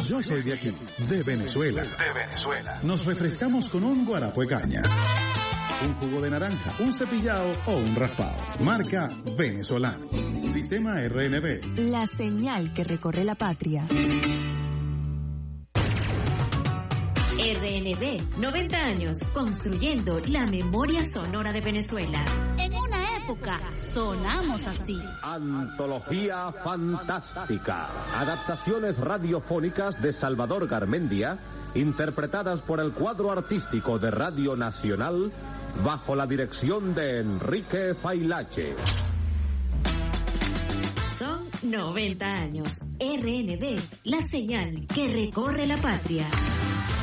Yo soy de aquí, de Venezuela. Nos refrescamos con un guarapo de caña, un jugo de naranja, un cepillado o un raspado. Marca Venezolano. Sistema RNB. La señal que recorre la patria. RNB, 90 años, construyendo la memoria sonora de Venezuela. En una época sonamos así. Antología fantástica. Adaptaciones radiofónicas de Salvador Garmendia, interpretadas por el cuadro artístico de Radio Nacional, bajo la dirección de Enrique Failache. Son 90 años. RNB, la señal que recorre la patria.